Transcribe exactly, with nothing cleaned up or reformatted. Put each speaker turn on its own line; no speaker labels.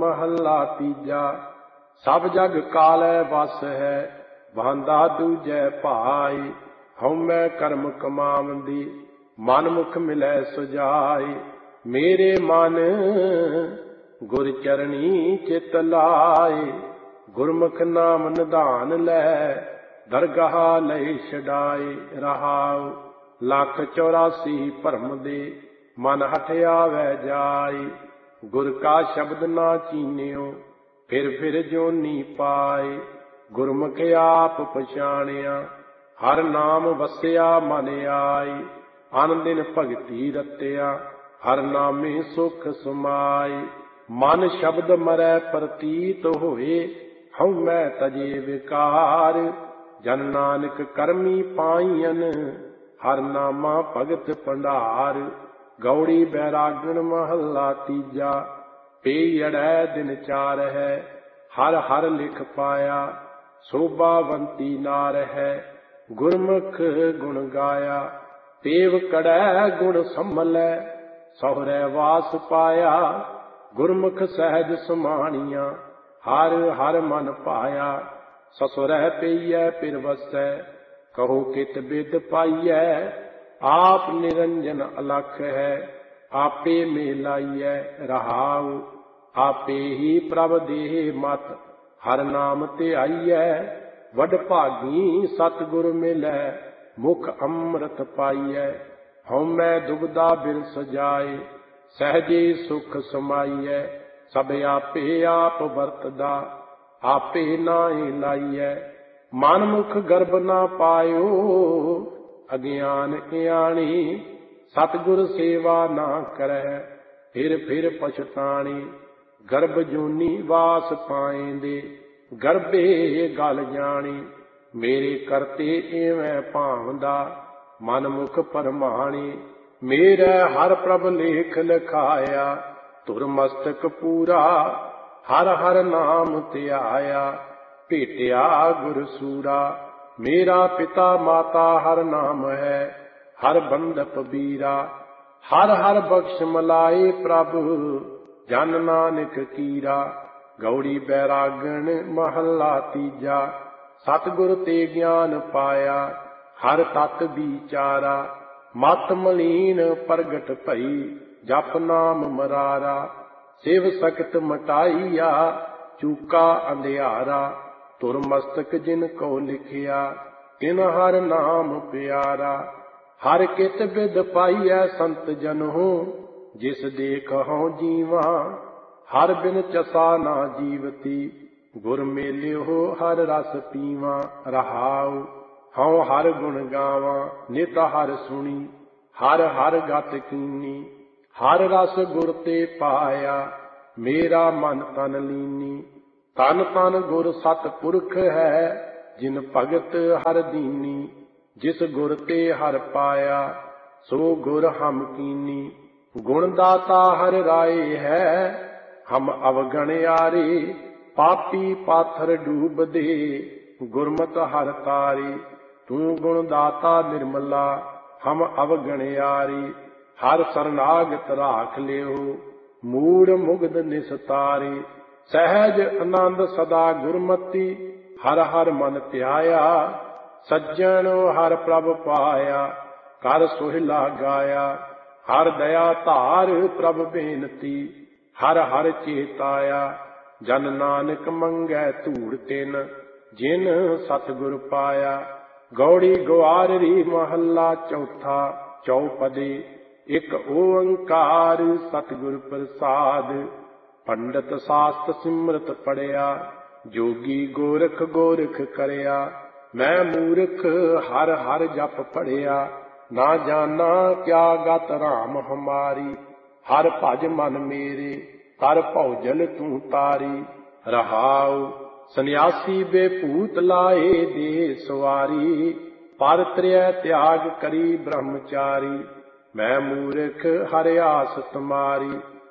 महला तीजा। सब जग कालै वस है, भांदा दूजै भाई। हउमै कर्म कमावंदी, मन मुख मिलै सुजाई। मेरे मन गुर चरणी चित लाए। गुरमुख नाम निधान लै, दरगाह लई छड़ाए। रहाउ लख चौरासी भरम दे, मन हठ आवै जाई। गुर का शब्द ना चीन्यो, फिर फिर जोनी पाए। गुरमुख आप पछाणिया, हर नाम वसिया मन आई। अन दिन भगति रत्या, हर नामे सुख समाई। मन शब्द मरै प्रतीत होए, हउमै तजे विकार। जन नानक करमी पाईयन, हर नामा भगत भंडार। गौड़ी बैरागण महला तीजा। पेयड़ै दिन चार है, हर हर लिख पाया। शोभावंती नार है, गुरमुख गुण गाया। पेव कड़ै गुण संभलै, सहुरै वास पाया। गुरमुख सहज समाणिया, हर हर मन पाया। ससुरै पेइयै पिर वसै, कहो कित बिद पाइयै। आप निरंजन अलख है, आपे मेलाइयै। रहाउ आपे ही प्रभ देह मत, हर नाम ध्याइयै। वड भागी सतगुर मिलै, मुख अमृत पाइयै। हउमै दुबदा बिरस जाए, सहजे सुख समाइयै। सब आपे आप वरतदा, आपे नाए लाइयै। मन मुख गर्भ ना पायो, अज्ञान इयाणी। सतगुर सेवा ना करै, फिर फिर पछताणी। गर्भ जूनी वास पाएंदे, गर्भे गल जानी। मेरे करते एवं भावदा, मन मुख परमाणी। मेरे हर प्रभ लेख लिखाया, धुर मस्तक पूरा। हर हर नाम ध्याया, भेटिया गुर सूरा। मेरा पिता माता हर नाम है, हर बंदप बीरा। हर हर बख्श मलाए प्रभु, जन नानक कीरा। गौड़ी बैरागण महला तीजा। सतगुर ते ज्ञान पाया, हर तत विचारा। मत मलीन प्रगट भई, जप नाम मरारा। शिव सकत मटाइया, चूका अंधियारा। तुर मस्तक जिन को लिखिया, तिन हर नाम प्यारा। हर कित बिद पाइयै संत जनहु, जिस देखहु जीवा। हर बिन चसा ना जीवती, गुर मेलियो हर रस पीवा। रहाउ हऊँ हर गुण गावा, नित हर सुनी। हर हर गत कीनी, हर रस गुर ते पाया। मेरा मन तन लीनी, तन तन गुर सतपुरख है। जिन भगत हर दीनी, जिस गुर ते हर पाया। सो गुर हम कीनी, गुण दाता हर राय है। हम अवगणयारे, पापी पाथर डूब दे। गुरमत हर तारे, तू गुण दाता निर्मला। हम अवगणयारे, हर शरणागत राख लियो। मूढ़ मुग्ध निस्तारे, सहज आनंद सदा गुरमति। हर हर मन ध्याया, सज्जन हर प्रभ पाया। कर सोहिला गाया, हर दया धार प्रभ बेनती। हर हर चेताया, जन नानक मंगै धूड़ तिन। जिन सतगुर पाया। गौड़ी ग्वाररी महला चौथा। चौपदी एक ओंकार सतगुर प्रसाद। पंडित शास्त्र सिमरत पढ़िया, जोगी गोरख गोरख करया। मैं मूर्ख हर हर जप पढ़िया, ना जाना क्या गत राम हमारी। हर भज मन मेरे, तर भौजल तू तारी। रहाउ सन्यासी बेभूत लाए दे सवारी। पर त्रय त्याग करी ब्रह्मचारी। मैं मूर्ख हर आस तुम्हारी।